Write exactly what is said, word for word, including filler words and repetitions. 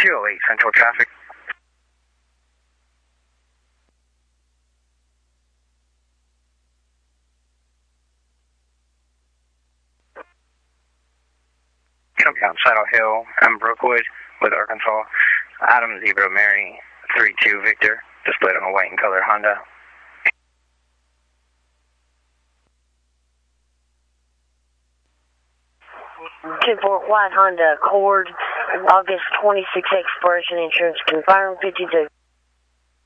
two oh eight Central traffic. Countdown Saddle Hill and Brookwood with Arkansas. Adam Zebra Mary three two Victor, displayed on a white and color Honda. two four White Honda Accord, August twenty-sixth expiration, insurance confirmed, fifty-two.